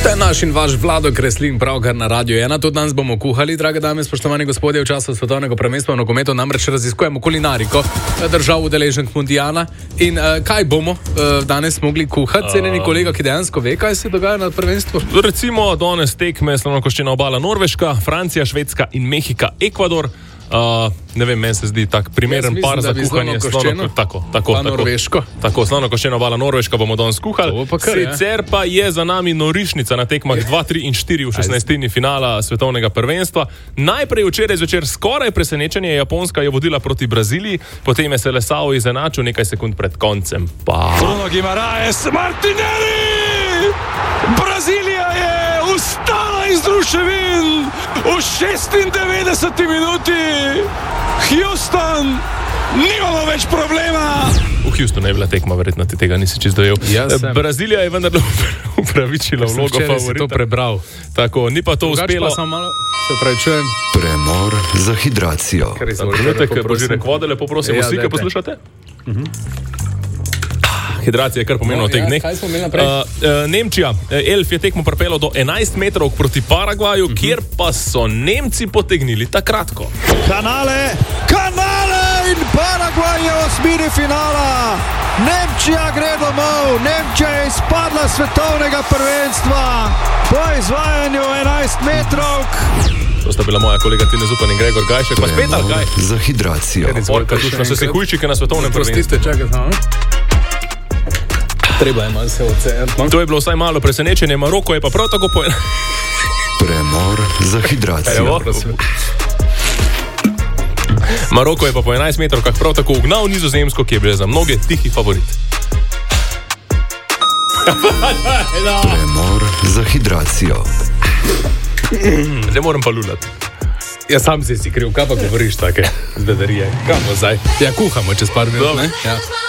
To je naš in vaš Vlado Kreslin, pravkar na Radio 1. Tudi danes bomo kuhali, drage dame, spoštovani gospodje, v času svetovnega prvenstva v nogometu namreč raziskujemo kulinariko držav udeleženk mundiala. In kaj bomo danes mogli kuhati? Cenjeni kolega, ki dejansko ve, kaj se dogaja na prvenstvu? Recimo danes tekme Slonokoščena obala Norveška, Francija, Švedska in Mehika, Ekvador. Ne vem, meni se zdi tak primeren par za kuhanje Norveško. Tako, Slonokoščena obala Norveška bomo danes kuhali. Sicer pa je za nami norišnica na tekmah 2, 3 in 4 v 16. finala svetovnega prvenstva. Najprej včeraj zvečer skoraj presenečenje, Japonska je vodila proti Braziliji, potem je Seleção izenačil nekaj sekund pred koncem. Bruno Guimaraes, Martinelli! Brazilija je ustala iz ruševin v 96. minuti. Houston, nimamo več problema. V Houstonu je bila tekma, verjetno ti tega nisi čisto dojel. Brazilija je vendar upravičila vlogo favorita. Si to prebral. Tako, ni pa to uspelo. Se pravičujem. Premor za hidracijo. Trenutek, Božirek vode, lepo prosim, vsi, ki poslušate. Hidracija je kar pomenilo v teh dneh. Kaj smo imeli naprej? Nemčija, Elf je tekmo pripeljal do 11 metrov proti Paragvaju, kjer pa so Nemci potegnili ta kratko. Kanale in Paragvaj je v osmini finala. Nemčija gre domov, Nemčija je izpadla svetovnega prvenstva po izvajanju 11 metrov. To sta bila moja kolega Tine Zupan in Gregor Gajšek. Pa spet ali kaj? Za hidracijo. So se hujčike na svetovnem prvenstvu. Treba je malo se oceniti. To je bilo vsaj malo presenečenje. Maroko je pa prav tako Premor za hidracijo. Maroko je pa po 11 metrov kak prav tako ugnal Nizozemsko, ki je bila za mnoge tihi favorit. Premor za hidracijo. Zdaj moram pa lulati. Ja, sam si kriv, kaj pa govoriš take zbedarije? Kamo zdaj? Ja, kuhamo čez par minut, ne? Ja.